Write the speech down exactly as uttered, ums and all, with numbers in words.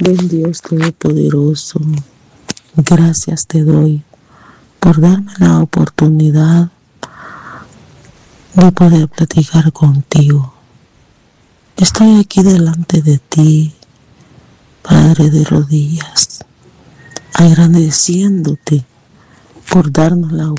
Ven Dios Todopoderoso, gracias te doy por darme la oportunidad de poder platicar contigo. Estoy aquí delante de ti, Padre, de rodillas, agradeciéndote por darnos la oportunidad